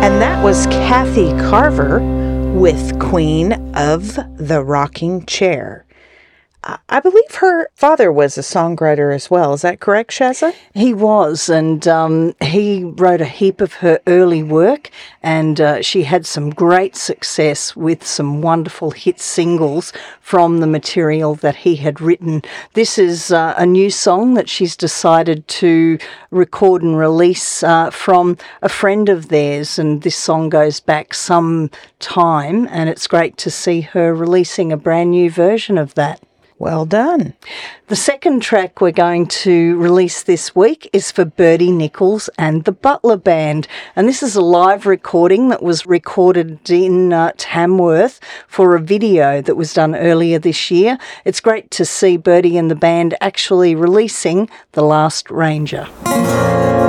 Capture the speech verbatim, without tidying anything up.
And that was Kathy Carver with Queen of the Rocking Chair. I believe her father was a songwriter as well. Is that correct, Shazza? He was, and um, he wrote a heap of her early work, and uh, she had some great success with some wonderful hit singles from the material that he had written. This is uh, a new song that she's decided to record and release uh, from a friend of theirs, and this song goes back some time, and it's great to see her releasing a brand new version of that. Well done. The second track we're going to release this week is for Bertie Nichols and the Butler Band. And this is a live recording that was recorded in uh, Tamworth for a video that was done earlier this year. It's great to see Bertie and the band actually releasing The Last Ranger.